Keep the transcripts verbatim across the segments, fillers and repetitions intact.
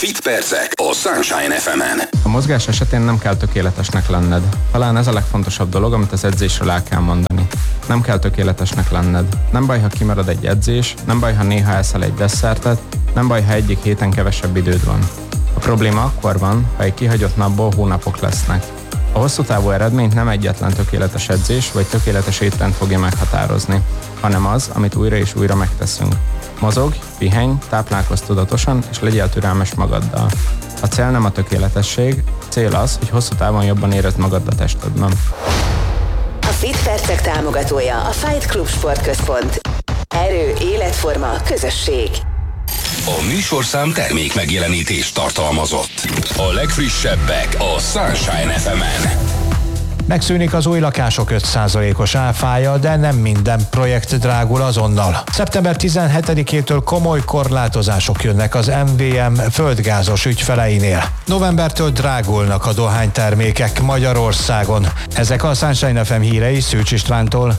Fit percek a Sunshine ef emen. A mozgás esetén nem kell tökéletesnek lenned. Talán ez a legfontosabb dolog, amit az edzésről el kell mondani. Nem kell tökéletesnek lenned. Nem baj, ha kimarad egy edzés, nem baj, ha néha eszel egy desszertet, nem baj, ha egyik héten kevesebb időd van. A probléma akkor van, ha egy kihagyott napból hónapok lesznek. A hosszú távú eredményt nem egyetlen tökéletes edzés vagy tökéletes étrend fogja meghatározni, hanem az, amit újra és újra megteszünk. Mozog, pihenj, táplálkozz tudatosan, és legyél türelmes magaddal. A cél nem a tökéletesség, a cél az, hogy hosszú távon jobban érezd magad a testedben. A Fit percek támogatója a Fight Club Sportközpont. Erő, életforma, közösség. A műsorszám termék megjelenítést tartalmazott. A legfrissebbek a Sunshine ef emen. Megszűnik az új lakások öt százalékos áfája, de nem minden projekt drágul azonnal. szeptember tizenhetedikétől komoly korlátozások jönnek az em vé em földgázos ügyfeleinél. Novembertől drágulnak a dohánytermékek Magyarországon. Ezek a Sunshine ef em hírei Szűcs Istvántól.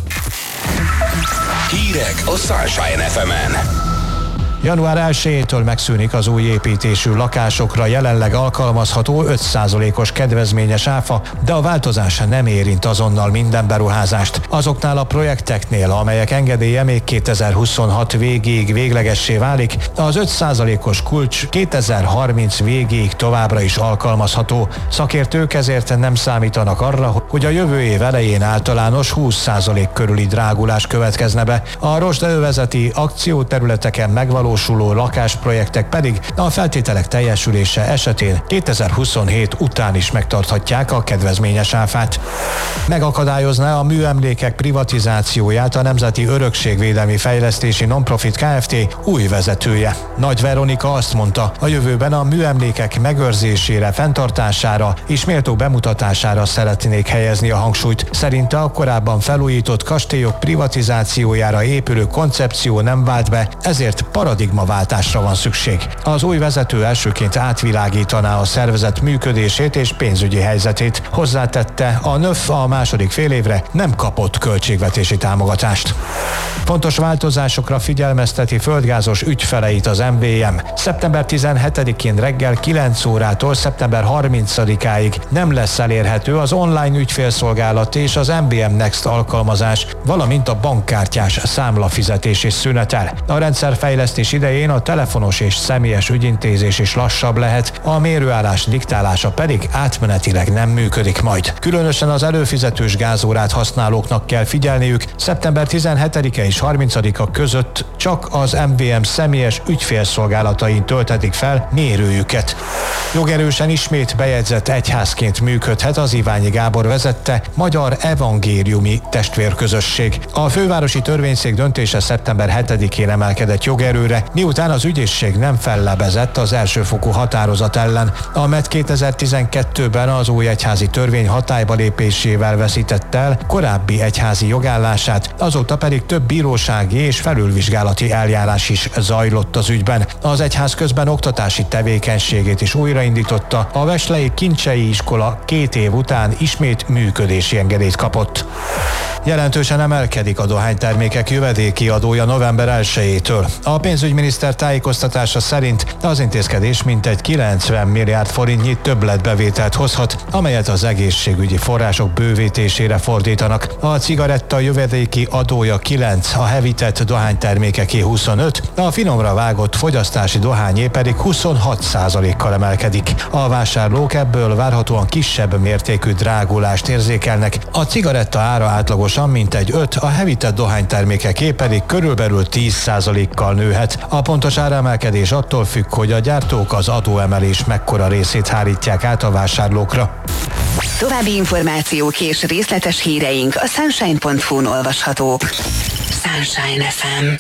Hírek a Sunshine ef emen. január elsejétől megszűnik az új építésű lakásokra jelenleg alkalmazható öt százalékos kedvezményes áfa, de a változás nem érint azonnal minden beruházást. Azoknál a projekteknél, amelyek engedélye még kétezer-huszonhat végéig véglegessé válik, az öt százalékos kulcs kétezer-harminc végéig továbbra is alkalmazható. Szakértők ezért nem számítanak arra, hogy a jövő év elején általános húsz százalék körüli drágulás következne be. A rozsdaövezeti akcióterületeken megvalósuló valósuló lakásprojektek pedig a feltételek teljesülése esetén kétezer-huszonhét után is megtarthatják a kedvezményes áfát. Megakadályozná a műemlékek privatizációját a Nemzeti Örökségvédelmi Fejlesztési Nonprofit Kft. Új vezetője. Nagy Veronika azt mondta, a jövőben a műemlékek megőrzésére, fenntartására és méltó bemutatására szeretnék helyezni a hangsúlyt. Szerinte a korábban felújított kastélyok privatizációjára épülő koncepció nem vált be, ezért paradigmaváltásra van szükség. Az új vezető elsőként átvilágítaná a szervezet működését és pénzügyi helyzetét. Hozzátette, a növ a második félévre nem kapott költségvetési támogatást. Fontos változásokra figyelmezteti földgázos ügyfeleit az em vé em. szeptember tizenhetedikén reggel kilenc órától szeptember harmincadikáig nem lesz elérhető az online ügyfélszolgálat és az em vé em Next alkalmazás, valamint a bankkártyás számlafizetés is szünetel. A rendszerfejlesztés idején a telefonos és személyes ügyintézés is lassabb lehet, a mérőállás diktálása pedig átmenetileg nem működik majd. Különösen az előfizetős gázórát használóknak kell figyelniük, szeptember tizenhetedike és harmincadika között csak az em vé em személyes ügyfélszolgálatain töltetik fel mérőjüket. Jogerősen ismét bejegyzett egyházként működhet az Iványi Gábor vezette Magyar Evangéliumi Testvérközösség. A fővárosi törvényszék döntése szeptember hetedikén emelkedett jogerőre, miután az ügyészség nem fellebezett az elsőfokú határozat ellen, amelyet kétezer-tizenkettőben az új egyházi törvény hatályba lépésével veszített el korábbi egyházi jogállását, azóta pedig több bírósági és felülvizsgálati eljárás is zajlott az ügyben. Az egyház közben oktatási tevékenységét is újraindította, a Veslei Kincsei Iskola két év után ismét működési engedélyt kapott. Jelentősen emelkedik a dohánytermékek jövedéki adója november elsejétől. A pénzügyminiszter tájékoztatása szerint az intézkedés mintegy kilencven milliárd forintnyi többletbevételt hozhat, amelyet az egészségügyi források bővítésére fordítanak. A cigaretta jövedéki adója kilenc, a hevített dohánytermékeké huszonöt, a finomra vágott fogyasztási dohányé pedig huszonhat százalékkal emelkedik. A vásárlók ebből várhatóan kisebb mértékű drágulást érzékelnek. A cigaretta ára átlagosan mintegy öt, a hevített dohánytermékeké pedig körülbelül tíz százalékkal nőhet. A pontos áremelkedés attól függ, hogy a gyártók az adóemelés mekkora részét hárítják át a vásárlókra. További információk és részletes híreink a sunshine pont hu-n olvashatók. Sunshine ef em.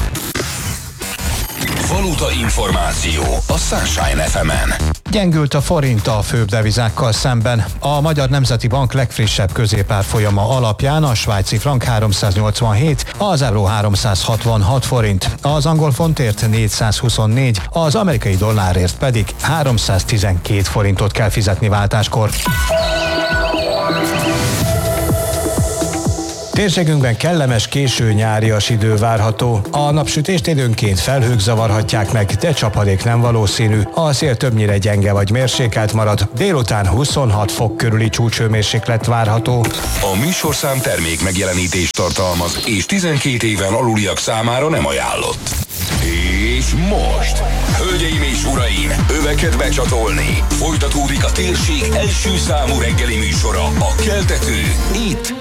Valuta információ a Sunshine ef emen. Gyengült a forint a főbb devizákkal szemben. A Magyar Nemzeti Bank legfrissebb középárfolyama alapján a svájci frank háromszáznyolcvanhét, az euró háromszázhatvanhat forint, az angol fontért négyszázhuszonnégy, az amerikai dollárért pedig háromszáztizenkét forintot kell fizetni váltáskor. Térségünkben kellemes késő nyárias idő várható. A napsütést időnként felhők zavarhatják meg, de csapadék nem valószínű. A szél többnyire gyenge vagy mérsékelt marad. Délután huszonhat fok körüli csúcshőmérséklet várható. A műsorszám termék megjelenítést tartalmaz, és tizenkét éven aluliak számára nem ajánlott. És most, hölgyeim és uraim, öveket becsatolni. Folytatódik a térség első számú reggeli műsora, a Keltető, itt